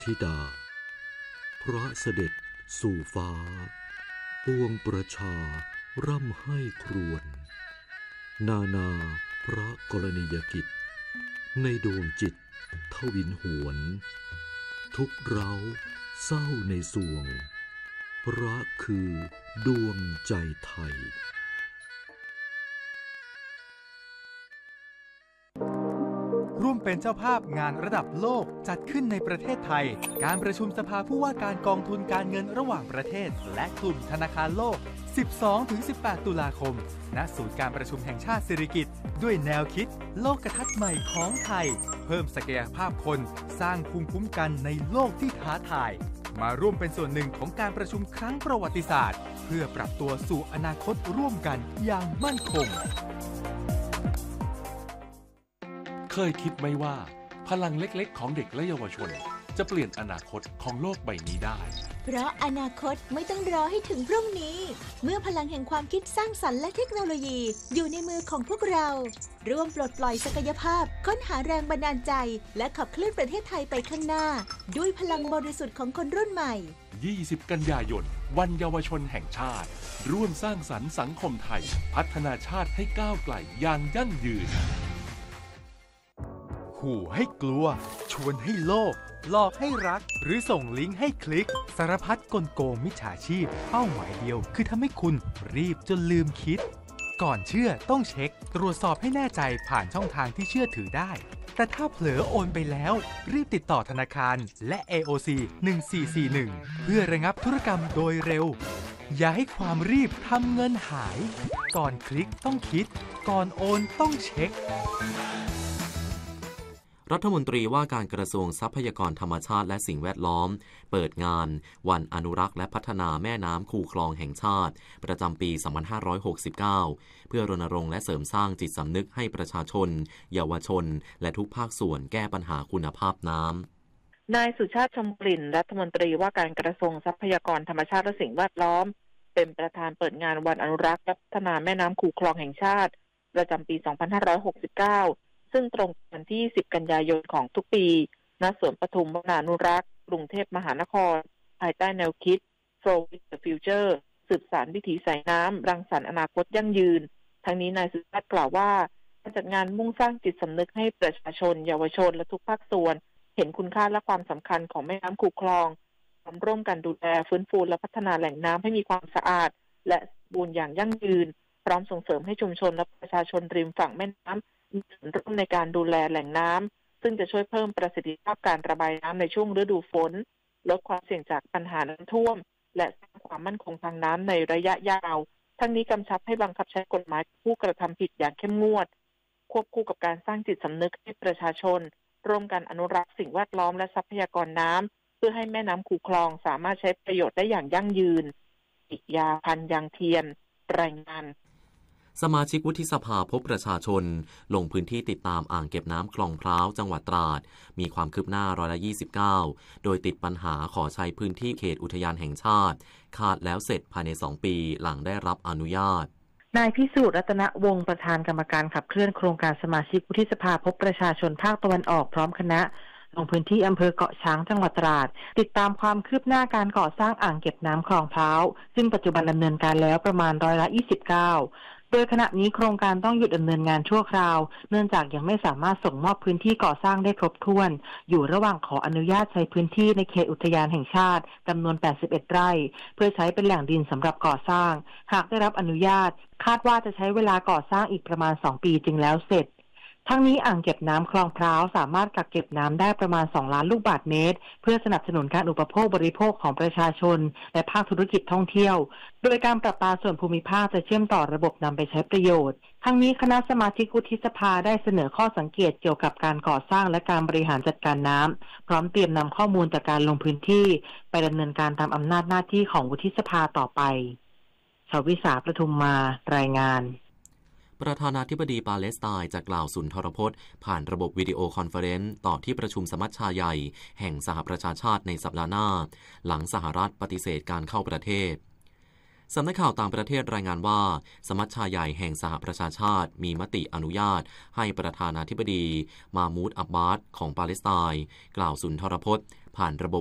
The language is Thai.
ธิดาพระเสด็จสู่ฟ้าปวงประชาร่ำไห้ครวญนาพระกรณียกิจในดวงจิตทวินหวนทุกเร้าเศร้าในสวงพระคือดวงใจไทยร่วมเป็นเจ้าภาพงานระดับโลกจัดขึ้นในประเทศไทยการประชุมสภาผู้ว่าการกองทุนการเงินระหว่างประเทศและกลุ่มธนาคารโลก 12-18 ตุลาคมณศูนย์การประชุมแห่งชาติสิริกิติ์ด้วยแนวคิดโลกทัศน์ใหม่ของไทยเพิ่มศักยภาพคนสร้างภูมิคุ้มกันในโลกที่ท้าทายมาร่วมเป็นส่วนหนึ่งของการประชุมครั้งประวัติศาสตร์เพื่อปรับตัวสู่อนาคตร่วมกันอย่างมั่นคงเคยคิดไหมว่าพลังเล็กๆของเด็กและเยาวชนจะเปลี่ยนอนาคตของโลกใบนี้ได้เพราะอนาคตไม่ต้องรอให้ถึงพรุ่งนี้เมื่อพลังแห่งความคิดสร้างสรรค์และเทคโนโลยีอยู่ในมือของพวกเราร่วมปลดปล่อยศักยภาพค้นหาแรงบันดาลใจและขับเคลื่อนประเทศไทยไปข้างหน้าด้วยพลังบริสุทธิ์ของคนรุ่นใหม่ 20 กันยายนวันเยาวชนแห่งชาติร่วมสร้างสรรค์สังคมไทยพัฒนาชาติให้ก้าวไกลอย่างยั่งยืนขู่ให้กลัวชวนให้โลภหลอกให้รักหรือส่งลิงก์ให้คลิกสารพัดกลโกงมิจฉาชีพเป้าหมายเดียวคือทำให้คุณรีบจนลืมคิดก่อนเชื่อต้องเช็คตรวจสอบให้แน่ใจผ่านช่องทางที่เชื่อถือได้แต่ถ้าเผลอโอนไปแล้วรีบติดต่อธนาคารและ AOC 1441เพื่อระงับธุรกรรมโดยเร็วอย่าให้ความรีบทำเงินหายก่อนคลิกต้องคิดก่อนโอนต้องเช็ครัฐมนตรีว่าการกระทรวงทรัพยากรธรรมชาติและสิ่งแวดล้อมเปิดงานวันอนุรักษ์และพัฒนาแม่น้ำคูคลองแห่งชาติประจำปี 2569 เพื่อรณรงค์และเสริมสร้างจิตสำนึกให้ประชาชนเยาวชนและทุกภาคส่วนแก้ปัญหาคุณภาพน้ำนายสุชาติชมกลิ่นรัฐมนตรีว่าการกระทรวงทรัพยากรธรรมชาติและสิ่งแวดล้อมเป็นประธานเปิดงานวันอนุรักษ์และพัฒนาแม่น้ำคูคลองแห่งชาติประจำปี 2569ซึ่งตรงวันที่ 10 กันยายนของทุกปีณสวนปทุมวนานุรักษ์กรุงเทพมหานครภายใต้แนวคิด Flow with the Future สืบสานวิถีสายน้ำรังสรรค์อนาคตยั่งยืนทั้งนี้นายสุชาติกล่าวว่าการจัดงานมุ่งสร้างจิตสำนึกให้ประชาชนเยาวชนและทุกภาคส่วนเห็นคุณค่าและความสำคัญของแม่น้ำคูคลองพร้อมร่วมกันดูแลฟื้นฟูและพัฒนาแหล่งน้ำให้มีความสะอาดและสมบูรณ์อย่างยั่งยืนพร้อมส่งเสริมให้ชุมชนและประชาชนริมฝั่งแม่น้ำมีส่วนร่วมในการดูแลแหล่งน้ำซึ่งจะช่วยเพิ่มประสิทธิภาพการระบายน้ำในช่วงฤดูฝนลดความเสี่ยงจากปัญหาน้ำท่วมและสร้างความมั่นคงทางน้ำในระยะยาวทั้งนี้กำชับให้บังคับใช้กฎหมายผู้กระทำผิดอย่างเข้มงวดควบคู่กับการสร้างจิตสำนึกให้ประชาชนร่วมกันอนุรักษ์สิ่งแวดล้อมและทรัพยากรน้ำเพื่อให้แม่น้ำคูคลองสามารถใช้ประโยชน์ได้อย่างยั่งยืนปิยาพันธ์ยังเทียนรายงานสมาชิกวุฒิสภาพบประชาชนลงพื้นที่ติดตามอ่างเก็บน้ำคลองพร้าวจังหวัดตราดมีความคืบหน้า29%โดยติดปัญหาขอใช้พื้นที่เขตอุทยานแห่งชาติขาดแล้วเสร็จภายใน2 ปีหลังได้รับอนุญาตนายพิสูจน์รัตนวงศ์ประธานกรรมการขับเคลื่อนโครงการสมาชิกวุฒิสภาพบประชาชนภาคตะวันออกพร้อมคณะลงพื้นที่อำเภอเกาะช้างจังหวัดตราดติดตามความคืบหน้าการก่อสร้างอ่างเก็บน้ำคลองพร้าวซึ่งปัจจุบันดำเนินการแล้วประมาณ29%โดยขณะนี้โครงการต้องหยุดดำเนินงานชั่วคราวเนื่องจากยังไม่สามารถส่งมอบพื้นที่ก่อสร้างได้ครบถ้วนอยู่ระหว่างขออนุญาตใช้พื้นที่ในเขตอุทยานแห่งชาติจำนวน81 ไร่เพื่อใช้เป็นแหล่งดินสำหรับก่อสร้างหากได้รับอนุญาตคาดว่าจะใช้เวลาก่อสร้างอีกประมาณ2 ปีจึงแล้วเสร็จทั้งนี้อ่างเก็บน้ำคลองพร้าวสามารถกักเก็บน้ำได้ประมาณ2 ล้านลูกบาศก์เมตรเพื่อสนับสนุนการอุปโภคบริโภคของประชาชนและภาคธุรกิจท่องเที่ยวโดยการประปาส่วนภูมิภาคจะเชื่อมต่อระบบนำไปใช้ประโยชน์ทั้งนี้คณะสมาชิกวุฒิสภาได้เสนอข้อสังเกตเกี่ยวกับการก่อสร้างและการบริหารจัดการน้ำพร้อมเตรียมนำข้อมูลจากการลงพื้นที่ไปดำเนินการตามอำนาจหน้าที่ของวุฒิสภาต่อไปชวิสาประทุมมารายงานประธานาธิบดีปาเลสไตน์จะกล่าวสุนทรพจน์ผ่านระบบวิดีโอคอนเฟอเรนซ์ต่อที่ประชุมสมัชชาใหญ่แห่งสหประชาชาติในสัปดาห์หน้าหลังสหรัฐปฏิเสธการเข้าประเทศสำนักข่าวต่างประเทศรายงานว่าสมัชชาใหญ่แห่งสหประชาชาติมีมติอนุญาตให้ประธานาธิบดีมามูดอับบาสของปาเลสไตน์กล่าวสุนทรพจน์ผ่านระบบ